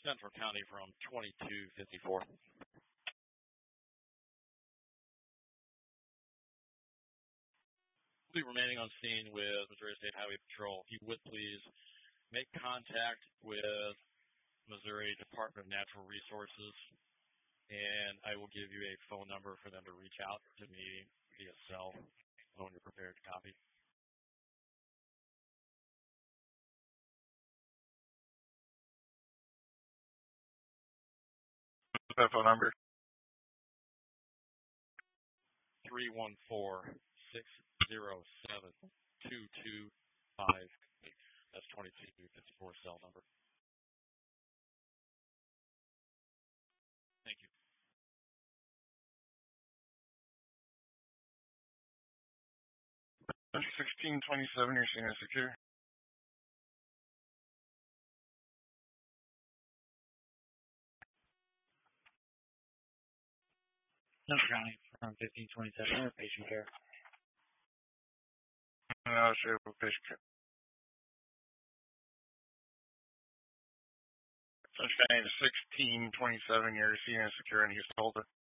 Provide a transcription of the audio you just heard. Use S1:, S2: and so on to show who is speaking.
S1: Central County from 2254. Will be remaining on scene with Missouri State Highway Patrol. If you would please make contact with Missouri Department of Natural Resources, and I will give you a phone number for them to reach out to me via cell when you're prepared to copy.
S2: What's that phone number?
S1: 314-607-2258. That's 2254 cell number. Thank you.
S2: 1627, you're seen as secure.
S3: Central County from 1527, patient care.
S2: No, sure, patient care. Central County to 1627, you're seen as secure, and he's told it.